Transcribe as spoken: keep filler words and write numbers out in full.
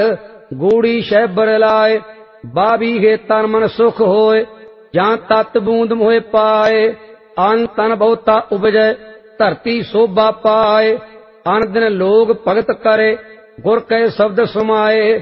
गूढ़ी शह बरलाए, बाबी गे तन मन सुख होए, जां तत बूंद मोहे पाए। अन तन बहुता उपजै, धरती शोभा पाए, अन दिन लोग भगत करे, गुर कहे शब्द सुमाए।